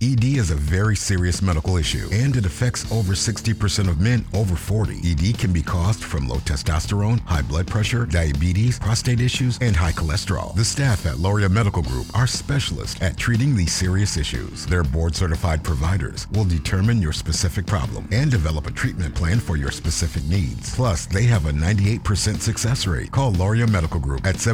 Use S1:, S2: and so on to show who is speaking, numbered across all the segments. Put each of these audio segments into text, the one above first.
S1: ED is a very serious medical issue, and it affects over 60% of men over 40. ED can be caused from low testosterone, high blood pressure, diabetes, prostate issues, and high cholesterol. The staff at Loria Medical Group are specialists at treating these serious issues. Their board-certified providers will determine your specific problem and develop a treatment plan for your specific needs. Plus, they have a 98% success rate. Call Loria Medical Group at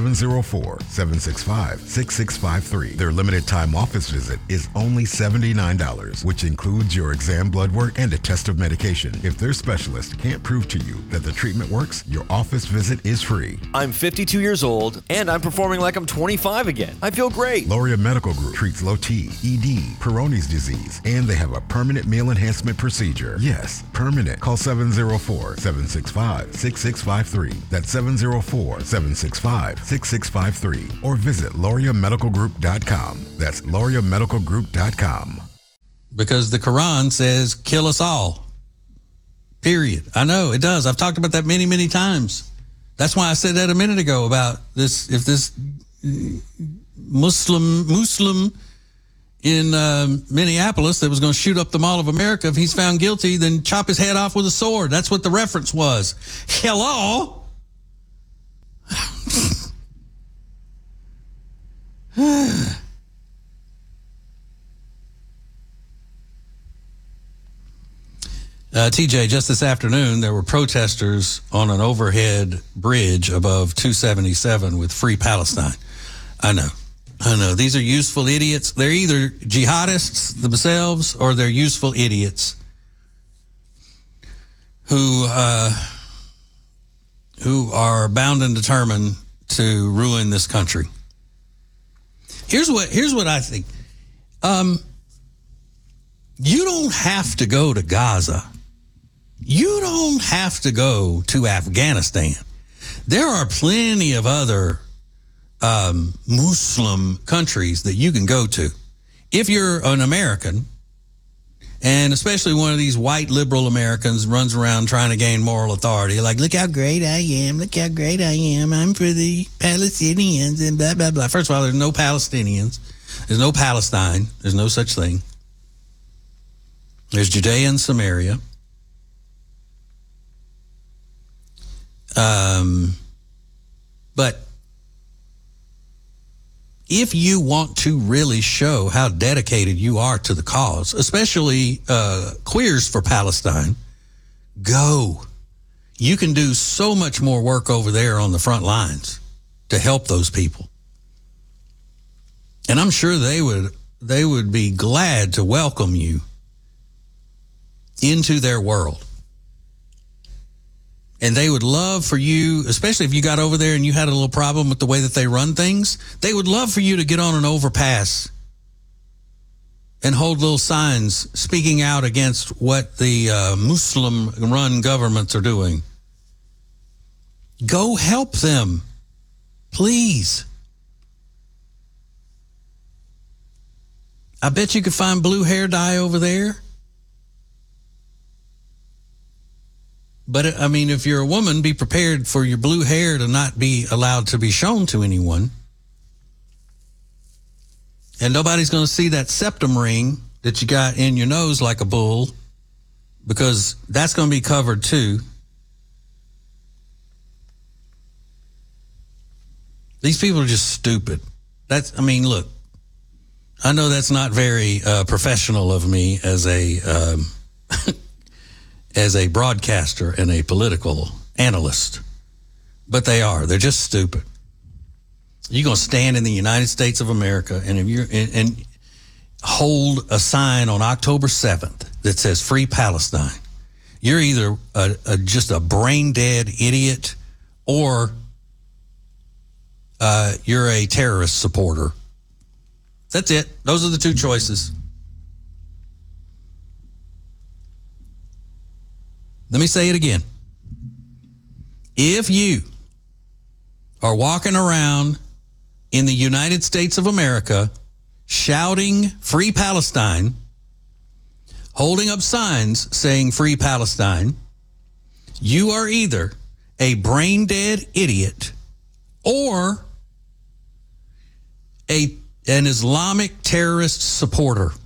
S1: 704-765-6653. Their limited time office visit is only $79, which includes your exam, blood work, and a test of medication. If their specialist can't prove to you that the treatment works, your office visit is free.
S2: I'm 52 years old, and I'm performing like I'm 25 again. I feel great.
S1: Loria Medical Group treats low T, ED, Peyronie's disease, and they have a permanent meal enhancement procedure. Yes, permanent. Call 704-765-6653. That's 704-765-6653. Or visit LoriaMedicalGroup.com. That's LoriaMedicalGroup.com.
S3: Because the Quran says, kill us all. Period. I know, it does. I've talked about that many, many times. That's why I said that a minute ago about this. If this Muslim in Minneapolis that was going to shoot up the Mall of America, if he's found guilty, then chop his head off with a sword. That's what the reference was. Hello? TJ, just this afternoon, there were protesters on an overhead bridge above 277 with Free Palestine. I know. These are useful idiots. They're either jihadists themselves or they're useful idiots who are bound and determined to ruin this country. Here's what I think. You don't have to go to Gaza. You don't have to go to Afghanistan. There are plenty of other Muslim countries that you can go to. If you're an American, and especially one of these white liberal Americans runs around trying to gain moral authority, like, look how great I am, look how great I am, I'm for the Palestinians and blah, blah, blah. First of all, there's no Palestinians. There's no Palestine. There's no such thing. There's Judea and Samaria. But if you want to really show how dedicated you are to the cause, especially Queers for Palestine, go. You can do so much more work over there on the front lines to help those people. And I'm sure they would be glad to welcome you into their world. And they would love for you, especially if you got over there and you had a little problem with the way that they run things, they would love for you to get on an overpass and hold little signs speaking out against what the Muslim-run governments are doing. Go help them, please. I bet you could find blue hair dye over there. But, I mean, if you're a woman, be prepared for your blue hair to not be allowed to be shown to anyone. And nobody's going to see that septum ring that you got in your nose like a bull, because that's going to be covered too. These people are just stupid. Look, I know that's not very professional of me as a as a broadcaster and a political analyst, but they are. They're just stupid. You're going to stand in the United States of America and hold a sign on October 7th that says Free Palestine. You're either just a brain dead idiot or you're a terrorist supporter. That's it. Those are the two choices. Let me say it again. If you are walking around in the United States of America shouting Free Palestine, holding up signs saying Free Palestine, you are either a brain dead idiot or an Islamic terrorist supporter.